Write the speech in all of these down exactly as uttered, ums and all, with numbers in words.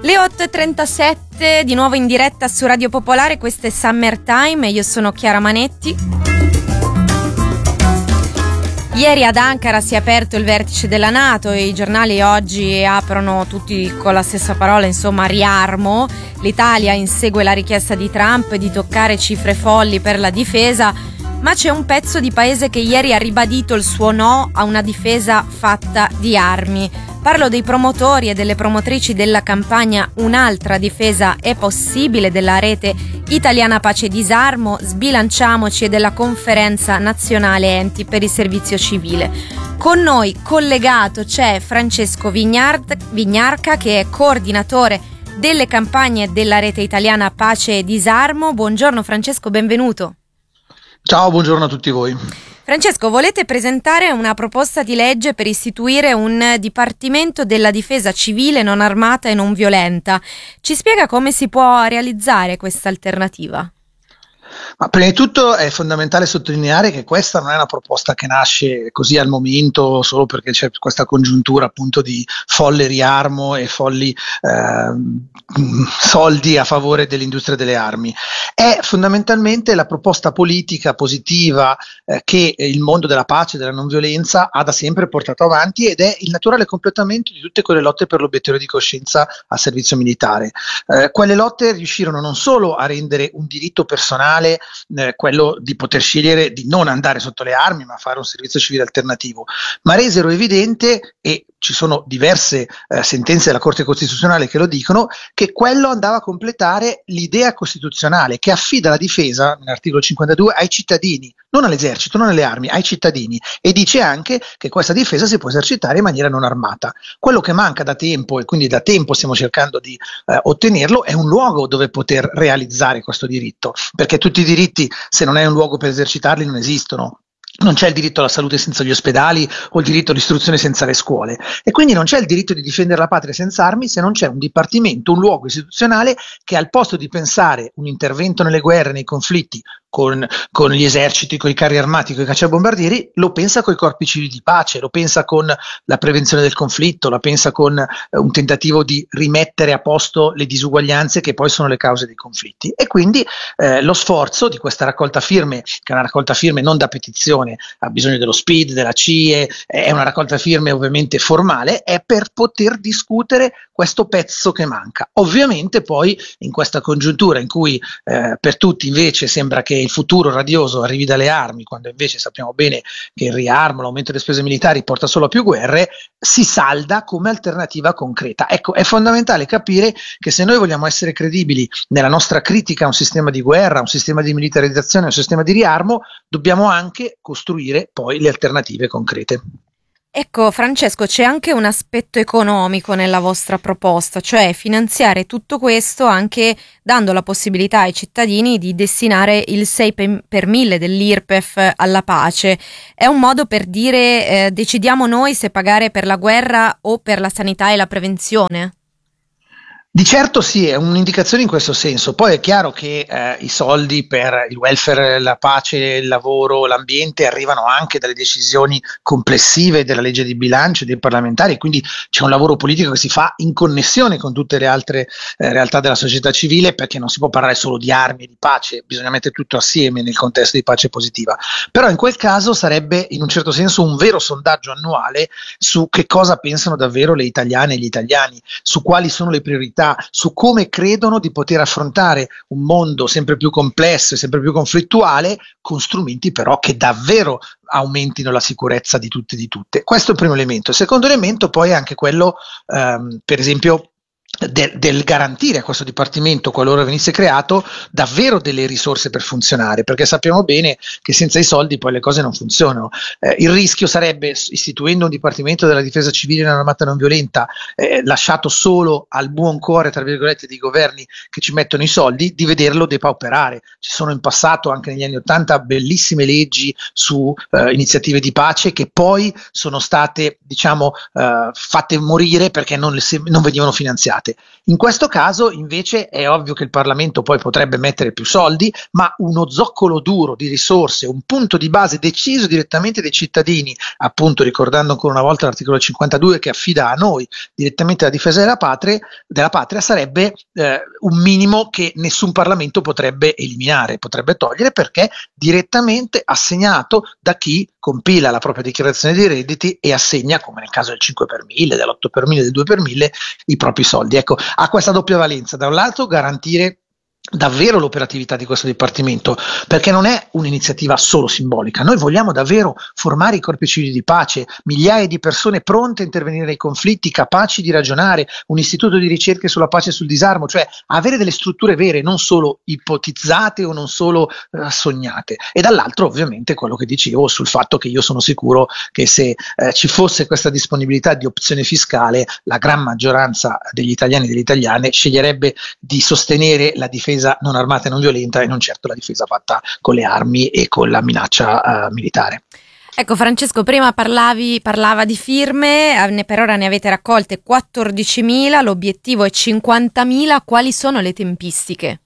Le otto e trentasette, di nuovo in diretta su Radio Popolare, questo è Summertime e io sono Chiara Manetti. Ieri ad Ankara si è aperto il vertice della NATO e i giornali oggi aprono tutti con la stessa parola, insomma, riarmo. L'Italia insegue la richiesta di Trump di toccare cifre folli per la difesa, ma c'è un pezzo di paese che ieri ha ribadito il suo no a una difesa fatta di armi. Parlo dei promotori e delle promotrici della campagna Un'altra difesa è possibile, della rete italiana Pace e Disarmo, Sbilanciamoci e della Conferenza Nazionale Enti per il Servizio Civile. Con noi collegato c'è Francesco Vignard, Vignarca, che è coordinatore delle campagne della rete italiana Pace e Disarmo. Buongiorno Francesco, benvenuto. Ciao, buongiorno a tutti voi. Francesco, volete presentare una proposta di legge per istituire un Dipartimento della Difesa Civile non armata e non violenta. Ci spiega come si può realizzare questa alternativa? Ma prima di tutto è fondamentale sottolineare che questa non è una proposta che nasce così al momento solo perché c'è questa congiuntura appunto di folle riarmo e folli eh, soldi a favore dell'industria delle armi. È fondamentalmente la proposta politica positiva eh, che il mondo della pace e della non violenza ha da sempre portato avanti ed è il naturale completamento di tutte quelle lotte per l'obiettivo di coscienza al servizio militare. Eh, quelle lotte riuscirono non solo a rendere un diritto personale Eh, quello di poter scegliere di non andare sotto le armi ma fare un servizio civile alternativo, ma resero evidente, e ci sono diverse eh, sentenze della Corte Costituzionale che lo dicono, che quello andava a completare l'idea costituzionale che affida la difesa, nell'articolo cinquantadue, ai cittadini, non all'esercito, non alle armi, ai cittadini, e dice anche che questa difesa si può esercitare in maniera non armata. Quello che manca da tempo, e quindi da tempo stiamo cercando di eh, ottenerlo, è un luogo dove poter realizzare questo diritto, perché tutti i diritti, se non è un luogo per esercitarli, non esistono. Non c'è il diritto alla salute senza gli ospedali o il diritto all'istruzione senza le scuole, e quindi non c'è il diritto di difendere la patria senza armi se non c'è un dipartimento, un luogo istituzionale che al posto di pensare un intervento nelle guerre, nei conflitti, con, con gli eserciti, con i carri armati, con i cacciabombardieri, lo pensa con i corpi civili di pace, lo pensa con la prevenzione del conflitto, la pensa con eh, un tentativo di rimettere a posto le disuguaglianze che poi sono le cause dei conflitti. E quindi eh, lo sforzo di questa raccolta firme, che è una raccolta firme non da petizione, ha bisogno dello S P I D, della C I E, è una raccolta firme ovviamente formale, è per poter discutere questo pezzo che manca. Ovviamente poi in questa congiuntura in cui eh, per tutti invece sembra che il futuro radioso arrivi dalle armi, quando invece sappiamo bene che il riarmo, l'aumento delle spese militari porta solo a più guerre, si salda come alternativa concreta. Ecco, è fondamentale capire che se noi vogliamo essere credibili nella nostra critica a un sistema di guerra, a un sistema di militarizzazione, a un sistema di riarmo, dobbiamo anche costruire poi le alternative concrete. Ecco Francesco, c'è anche un aspetto economico nella vostra proposta, cioè finanziare tutto questo anche dando la possibilità ai cittadini di destinare il sei per mille dell'I R P E F alla pace. È un modo per dire eh, decidiamo noi se pagare per la guerra o per la sanità e la prevenzione? Di certo sì, è un'indicazione in questo senso. Poi è chiaro che eh, i soldi per il welfare, la pace, il lavoro, l'ambiente arrivano anche dalle decisioni complessive della legge di bilancio dei parlamentari, quindi c'è un lavoro politico che si fa in connessione con tutte le altre eh, realtà della società civile, perché non si può parlare solo di armi e di pace, bisogna mettere tutto assieme nel contesto di pace positiva. Però in quel caso sarebbe in un certo senso un vero sondaggio annuale su che cosa pensano davvero le italiane e gli italiani, su quali sono le priorità, su come credono di poter affrontare un mondo sempre più complesso e sempre più conflittuale con strumenti però che davvero aumentino la sicurezza di tutti e di tutte. Questo è il primo elemento. Il secondo elemento poi è anche quello, ehm, per esempio, Del, del garantire a questo dipartimento, qualora venisse creato, davvero delle risorse per funzionare, perché sappiamo bene che senza i soldi poi le cose non funzionano. Eh, il rischio sarebbe, istituendo un dipartimento della difesa civile non armata e non violenta, eh, lasciato solo al buon cuore, tra virgolette, dei governi che ci mettono i soldi, di vederlo depauperare. Ci sono in passato, anche negli anni Ottanta, bellissime leggi su eh, iniziative di pace che poi sono state, diciamo, eh, fatte morire perché non, le, non venivano finanziate. finanziate. In questo caso invece è ovvio che il Parlamento poi potrebbe mettere più soldi, ma uno zoccolo duro di risorse, un punto di base deciso direttamente dai cittadini, appunto ricordando ancora una volta l'articolo cinquantadue che affida a noi direttamente la difesa della patria, della patria sarebbe eh, un minimo che nessun Parlamento potrebbe eliminare, potrebbe togliere, perché direttamente assegnato da chi compila la propria dichiarazione dei redditi e assegna, come nel caso del cinque per mille, dell'otto per mille, del due per mille, i propri soldi. Ecco, ha questa doppia valenza: da un lato garantire davvero l'operatività di questo dipartimento, perché non è un'iniziativa solo simbolica. Noi vogliamo davvero formare i corpi civili di pace, migliaia di persone pronte a intervenire nei conflitti, capaci di ragionare, un istituto di ricerche sulla pace e sul disarmo, cioè avere delle strutture vere, non solo ipotizzate o non solo eh, sognate. E dall'altro ovviamente quello che dicevo sul fatto che io sono sicuro che se eh, ci fosse questa disponibilità di opzione fiscale, la gran maggioranza degli italiani e delle italiane sceglierebbe di sostenere la difesa non armata e non violenta, e non certo la difesa fatta con le armi e con la minaccia uh, militare. Ecco, Francesco, prima parlavi, parlava di firme, ne, per ora ne avete raccolte quattordicimila, l'obiettivo è cinquantamila, quali sono le tempistiche?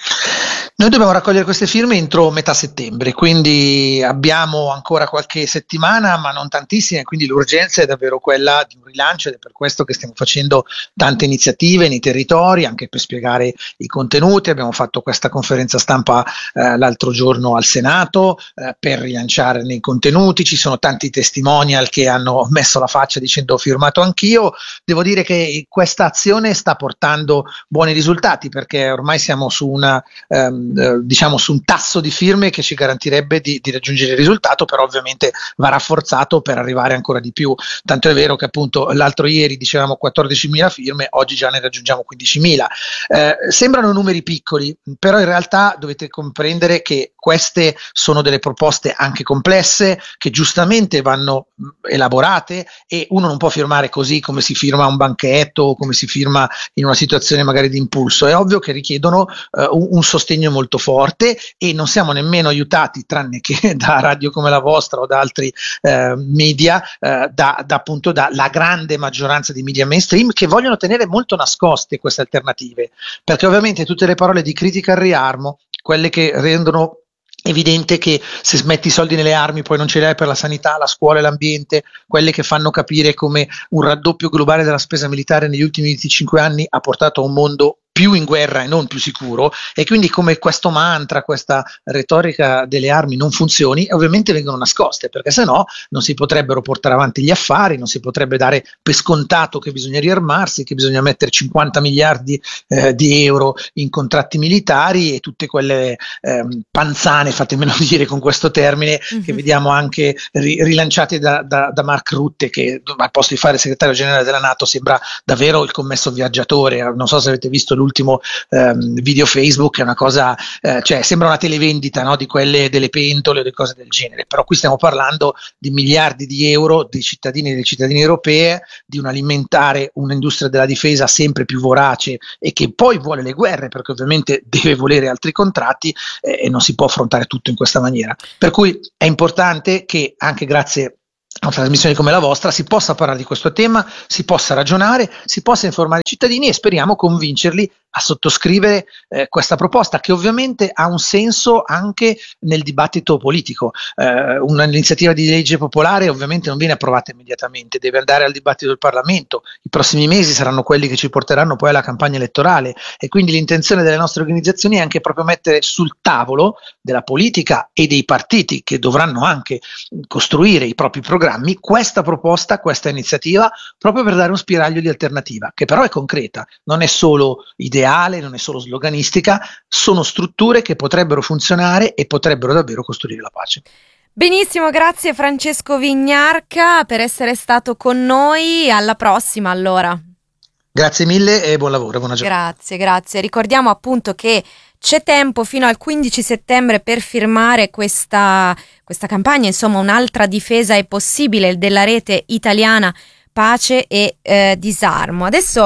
Noi dobbiamo raccogliere queste firme entro metà settembre, quindi abbiamo ancora qualche settimana, ma non tantissime, quindi l'urgenza è davvero quella di un rilancio, ed è per questo che stiamo facendo tante iniziative nei territori, anche per spiegare i contenuti. Abbiamo fatto questa conferenza stampa eh, l'altro giorno al Senato eh, per rilanciare nei contenuti. Ci sono tanti testimonial che hanno messo la faccia dicendo: ho firmato anch'io. Devo dire che questa azione sta portando buoni risultati, perché ormai siamo su una ehm, diciamo su un tasso di firme che ci garantirebbe di, di raggiungere il risultato, però ovviamente va rafforzato per arrivare ancora di più. Tanto è vero che appunto l'altro ieri dicevamo quattordicimila firme, oggi già ne raggiungiamo quindicimila. Eh, sembrano numeri piccoli, però in realtà dovete comprendere che queste sono delle proposte anche complesse, che giustamente vanno elaborate, e uno non può firmare così come si firma un banchetto o come si firma in una situazione magari di impulso. È ovvio che richiedono eh, un, un sostegno molto forte, e non siamo nemmeno aiutati, tranne che da radio come la vostra o da altri eh, media, eh, da, da appunto dalla grande maggioranza di media mainstream, che vogliono tenere molto nascoste queste alternative, perché ovviamente tutte le parole di critica al riarmo, quelle che rendono evidente che se smetti i soldi nelle armi poi non ce li hai per la sanità, la scuola e l'ambiente, quelle che fanno capire come un raddoppio globale della spesa militare negli ultimi venticinque anni ha portato a un mondo più in guerra e non più sicuro, e quindi come questo mantra, questa retorica delle armi non funzioni, ovviamente vengono nascoste, perché sennò non si potrebbero portare avanti gli affari, non si potrebbe dare per scontato che bisogna riarmarsi, che bisogna mettere cinquanta miliardi eh, di euro in contratti militari, e tutte quelle eh, panzane, fatemelo dire con questo termine, mm-hmm. che vediamo anche ri- rilanciate da, da, da Mark Rutte, che al posto di fare il segretario generale della NATO sembra davvero il commesso viaggiatore. Non so se avete visto l'ultimo ehm, video Facebook, è una cosa, eh, cioè sembra una televendita, no? Di quelle delle pentole o di cose del genere, però qui stiamo parlando di miliardi di euro dei cittadini e delle cittadine europee, di un alimentare un'industria della difesa sempre più vorace e che poi vuole le guerre, perché ovviamente deve volere altri contratti eh, e non si può affrontare tutto in questa maniera. Per cui è importante che anche grazie a una trasmissione come la vostra si possa parlare di questo tema, si possa ragionare, si possa informare i cittadini, e speriamo convincerli a sottoscrivere eh, questa proposta, che ovviamente ha un senso anche nel dibattito politico. Eh, un'iniziativa di legge popolare ovviamente non viene approvata immediatamente, deve andare al dibattito del Parlamento. I prossimi mesi saranno quelli che ci porteranno poi alla campagna elettorale, e quindi l'intenzione delle nostre organizzazioni è anche proprio mettere sul tavolo della politica e dei partiti, che dovranno anche costruire i propri programmi, questa proposta, questa iniziativa, proprio per dare un spiraglio di alternativa, che però è concreta, non è solo idea, non è solo sloganistica, sono strutture che potrebbero funzionare e potrebbero davvero costruire la pace. Benissimo, grazie Francesco Vignarca per essere stato con noi, alla prossima allora. Grazie mille e buon lavoro, buona giornata. Grazie, grazie. Ricordiamo appunto che c'è tempo fino al quindici settembre per firmare questa, questa campagna, insomma un'altra difesa è possibile, della rete italiana pace e eh, disarmo. Adesso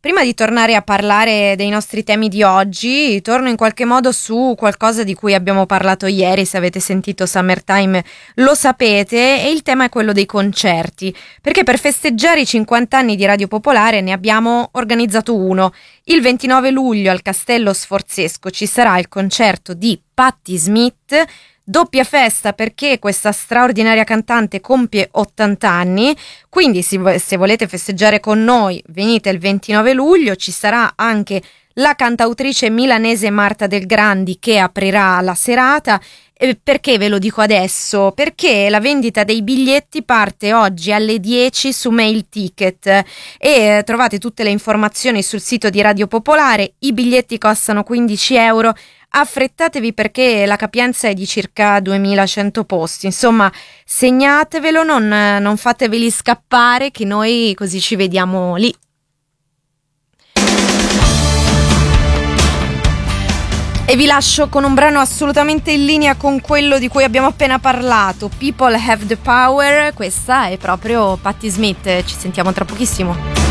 Prima di tornare a parlare dei nostri temi di oggi, torno in qualche modo su qualcosa di cui abbiamo parlato ieri. Se avete sentito Summertime lo sapete, e il tema è quello dei concerti, perché per festeggiare i cinquanta anni di Radio Popolare ne abbiamo organizzato uno. Il ventinove luglio al Castello Sforzesco ci sarà il concerto di Patti Smith. Doppia festa perché questa straordinaria cantante compie ottanta anni, quindi se volete festeggiare con noi venite il ventinove luglio. Ci sarà anche la cantautrice milanese Marta Del Grandi che aprirà la serata. E perché ve lo dico adesso? Perché la vendita dei biglietti parte oggi alle dieci su Mail Ticket e trovate tutte le informazioni sul sito di Radio Popolare. I biglietti costano quindici euro. Affrettatevi perché la capienza è di circa duemilacento posti, insomma segnatevelo, non, non fateveli scappare, che noi così ci vediamo lì. E vi lascio con un brano assolutamente in linea con quello di cui abbiamo appena parlato, People Have the Power. Questa è proprio Patti Smith, ci sentiamo tra pochissimo.